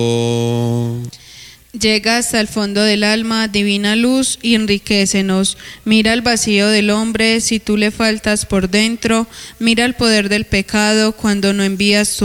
Llega hasta el fondo del alma, divina luz, y enriquécenos. Mira el vacío del hombre, si tú le faltas por dentro. Mira el poder del pecado cuando no envías tu